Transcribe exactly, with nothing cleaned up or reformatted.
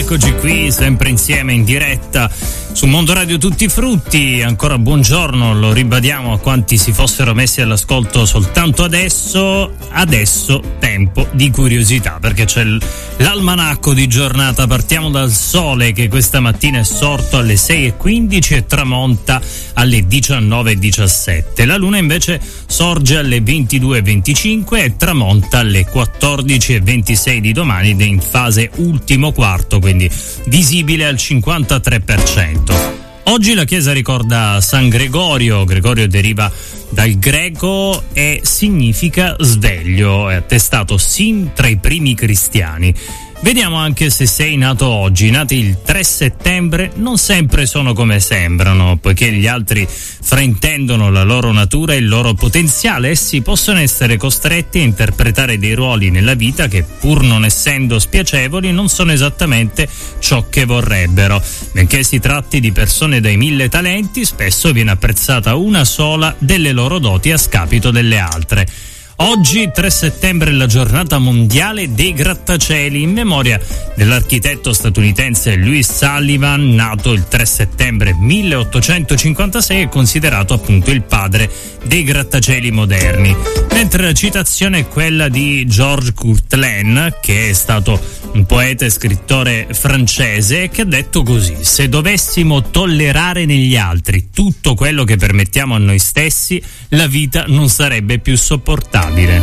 Eccoci qui, sempre insieme in diretta su Mondo Radio Tutti i Frutti. Ancora buongiorno, lo ribadiamo a quanti si fossero messi all'ascolto soltanto adesso. Adesso tempo di curiosità, perché c'è l'almanacco di giornata. Partiamo dal sole che questa mattina è sorto alle sei e quindici e tramonta alle diciannove e diciassette. La luna invece sorge alle ventidue e venticinque e tramonta alle quattordici e ventisei di domani ed è in fase ultimo quarto, quindi visibile al cinquantatré per cento. Oggi la Chiesa ricorda San Gregorio. Gregorio deriva dal greco e significa sveglio, è attestato sin tra i primi cristiani. Vediamo anche se sei nato oggi. Nati il tre settembre non sempre sono come sembrano, poiché gli altri fraintendono la loro natura e il loro potenziale. Essi possono essere costretti a interpretare dei ruoli nella vita che, pur non essendo spiacevoli, non sono esattamente ciò che vorrebbero. Benché si tratti di persone dai mille talenti, spesso viene apprezzata una sola delle loro doti a scapito delle altre. Oggi, tre settembre, è la giornata mondiale dei grattacieli, in memoria dell'architetto statunitense Louis Sullivan, nato il tre settembre milleottocentocinquantasei e considerato appunto il padre dei grattacieli moderni. Mentre la citazione è quella di Georges Courtelain, che è stato un poeta e scrittore francese, che ha detto così: se dovessimo tollerare negli altri tutto quello che permettiamo a noi stessi, la vita non sarebbe più sopportabile.